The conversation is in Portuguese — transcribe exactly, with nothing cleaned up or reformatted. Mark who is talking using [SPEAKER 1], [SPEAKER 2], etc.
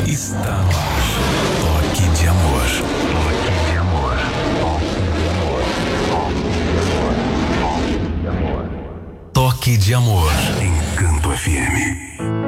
[SPEAKER 1] Está no ar. Toque de amor. Toque de amor. Toque de amor. Toque de amor. Encanto F M.